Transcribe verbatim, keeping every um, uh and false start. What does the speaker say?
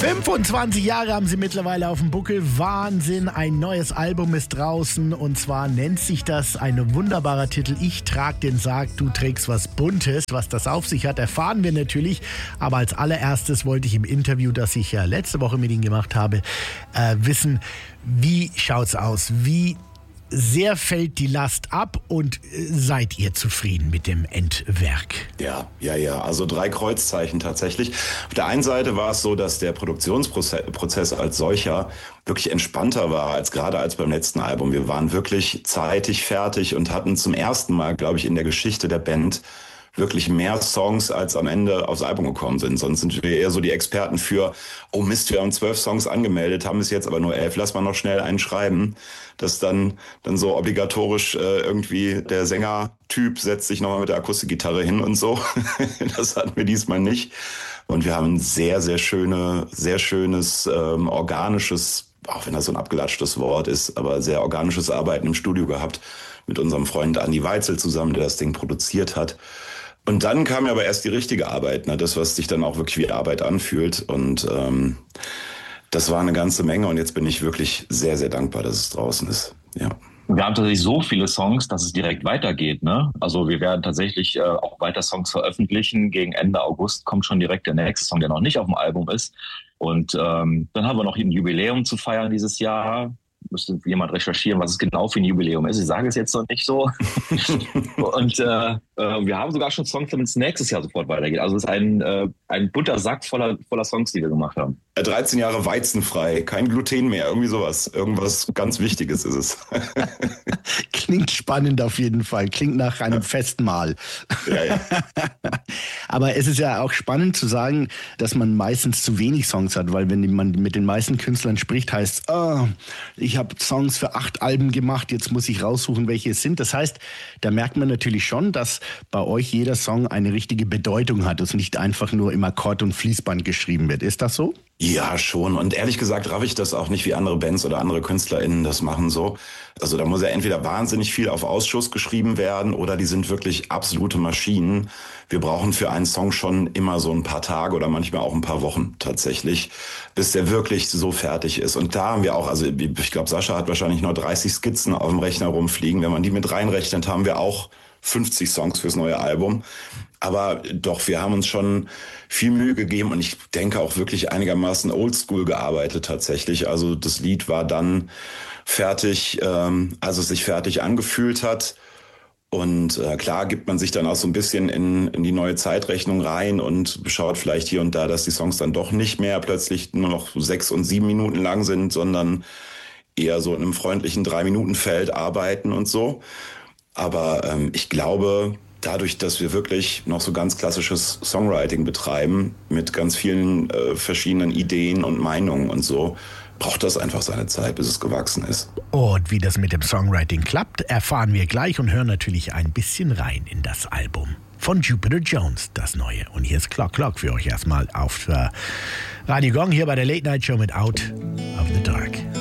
fünfundzwanzig Jahre haben sie mittlerweile auf dem Buckel. Wahnsinn, ein neues Album ist draußen und zwar nennt sich das, ein wunderbarer Titel, Ich trag den Sarg, du trägst was Buntes. Was das auf sich hat, erfahren wir natürlich. Aber als allererstes wollte ich im Interview, das ich ja letzte Woche mit Ihnen gemacht habe, äh, wissen, wie schaut's aus? Wie sehr fällt die Last ab und seid ihr zufrieden mit dem Endwerk? Ja, ja, ja. Also drei Kreuzzeichen tatsächlich. Auf der einen Seite war es so, dass der Produktionsprozess als solcher wirklich entspannter war als gerade als beim letzten Album. Wir waren wirklich zeitig fertig und hatten zum ersten Mal, glaube ich, in der Geschichte der Band wirklich mehr Songs, als am Ende aufs Album gekommen sind. Sonst sind wir eher so die Experten für, oh Mist, wir haben zwölf Songs angemeldet, haben bis jetzt aber nur elf, lass mal noch schnell einen schreiben. Dass dann dann so obligatorisch äh, irgendwie der Sängertyp setzt sich nochmal mit der Akustikgitarre hin und so. Das hatten wir diesmal nicht. Und wir haben ein sehr, sehr schöne, sehr schönes, ähm, organisches, auch wenn das so ein abgelatschtes Wort ist, aber sehr organisches Arbeiten im Studio gehabt mit unserem Freund Andi Weitzel zusammen, der das Ding produziert hat. Und dann kam ja aber erst die richtige Arbeit, ne? Das, was sich dann auch wirklich wie Arbeit anfühlt. Und ähm, das war eine ganze Menge. Und jetzt bin ich wirklich sehr, sehr dankbar, dass es draußen ist. Ja. Wir haben tatsächlich so viele Songs, dass es direkt weitergeht, ne? Also wir werden tatsächlich äh, auch weiter Songs veröffentlichen. Gegen Ende August kommt schon direkt der nächste Song, der noch nicht auf dem Album ist. Und ähm, dann haben wir noch ein Jubiläum zu feiern dieses Jahr. Müsste jemand recherchieren, was es genau für ein Jubiläum ist. Ich sage es jetzt noch nicht so. Und äh, äh, wir haben sogar schon Songs, damit es nächstes Jahr sofort weitergeht. Also es ist ein, äh, ein bunter Sack voller, voller Songs, die wir gemacht haben. dreizehn Jahre weizenfrei, kein Gluten mehr, irgendwie sowas. Irgendwas ganz Wichtiges ist es. Klingt spannend auf jeden Fall. Klingt nach einem ja. Festmahl. Ja, ja. Aber es ist ja auch spannend zu sagen, dass man meistens zu wenig Songs hat, weil wenn man mit den meisten Künstlern spricht, heißt es, oh, ich habe Songs für acht Alben gemacht, jetzt muss ich raussuchen, welche es sind. Das heißt, da merkt man natürlich schon, dass bei euch jeder Song eine richtige Bedeutung hat und nicht einfach nur im Akkord- und Fließband geschrieben wird. Ist das so? Ja, schon. Und ehrlich gesagt raff ich das auch nicht, wie andere Bands oder andere KünstlerInnen das machen so. Also da muss ja entweder wahnsinnig viel auf Ausschuss geschrieben werden oder die sind wirklich absolute Maschinen. Wir brauchen für einen Song schon immer so ein paar Tage oder manchmal auch ein paar Wochen tatsächlich, bis der wirklich so fertig ist. Und da haben wir auch, also ich glaube, Sascha hat wahrscheinlich noch dreißig Skizzen auf dem Rechner rumfliegen. Wenn man die mit reinrechnet, haben wir auch fünfzig Songs fürs neue Album. Aber doch, wir haben uns schon viel Mühe gegeben und ich denke auch wirklich einigermaßen oldschool gearbeitet tatsächlich. Also das Lied war dann fertig, ähm, als es sich fertig angefühlt hat. Und äh, klar gibt man sich dann auch so ein bisschen in, in die neue Zeitrechnung rein und schaut vielleicht hier und da, dass die Songs dann doch nicht mehr plötzlich nur noch sechs und sieben Minuten lang sind, sondern eher so in einem freundlichen Drei-Minuten-Feld arbeiten und so. Aber ähm, ich glaube, dadurch, dass wir wirklich noch so ganz klassisches Songwriting betreiben, mit ganz vielen äh, verschiedenen Ideen und Meinungen und so, braucht das einfach seine Zeit, bis es gewachsen ist. Und wie das mit dem Songwriting klappt, erfahren wir gleich und hören natürlich ein bisschen rein in das Album von Jupiter Jones, das neue. Und hier ist Clock Clock für euch erstmal auf äh, Radio Gong, hier bei der Late Night Show mit Out of the Dark.